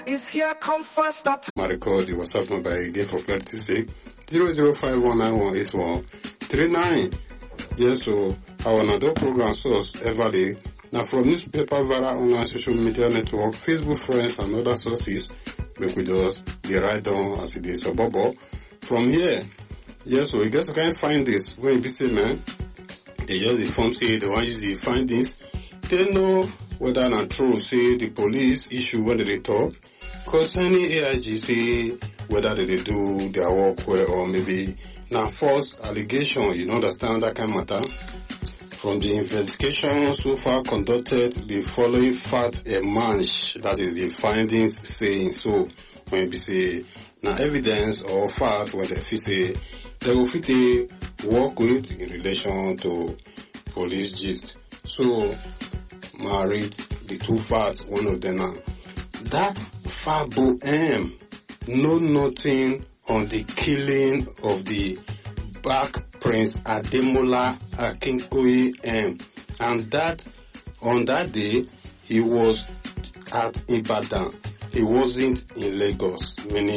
Is here come first up. I record the WhatsApp number again for clarity's sake. 0051918139. Yes, so our another program source everly. Now from newspaper, via online social media network, Facebook friends and other sources, make we just the write down as it is a bubble. From here, yes, so you guys can find this when you be say man, they just the form say they want use the findings. They know whether not true say the police issue when they talk. Concerning AIG say whether they do their work well or maybe now false allegation, you know, understand that kind of matter. From the investigation so far conducted, the following facts emerge, that is the findings saying so. When we say now evidence or fact what they say, they will fit work with in relation to police gist. So, I read the two facts, one of them now. That Fabo M know nothing on the killing of the Black Prince Ademola Akintoye M, and that on that day he was at Ibadan. He wasn't in Lagos, meaning